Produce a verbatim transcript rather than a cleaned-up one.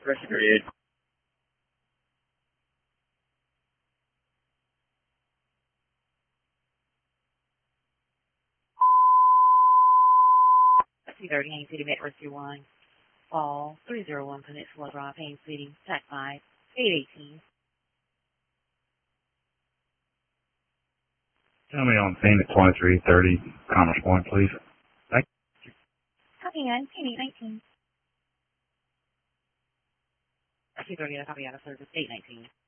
Rest period. two thirty, Haines City, Met Rescue one. Fall, three oh one Peninsula Drive, Haines City, Tac five, eight eighteen. Tell me on scene at twenty-three thirty Commerce Point, please. Thank you. Copy on, eight nineteen. two thirty, copy out of service, eight nineteen.